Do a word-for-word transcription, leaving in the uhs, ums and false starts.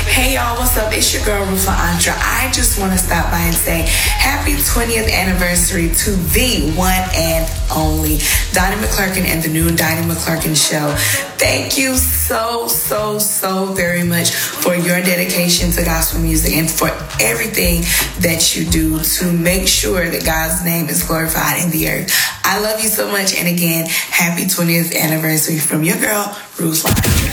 Hey y'all, what's up? It's your girl Rufa Andra. I just want to stop by and say happy twentieth anniversary to the one and only Donnie McClurkin and the new Donnie McClurkin Show. Thank you so, so, so very much for your dedication to gospel music and for everything that you do to make sure that God's name is glorified in the earth. I love you so much. And again, happy twentieth anniversary from your girl, Rufa Andra.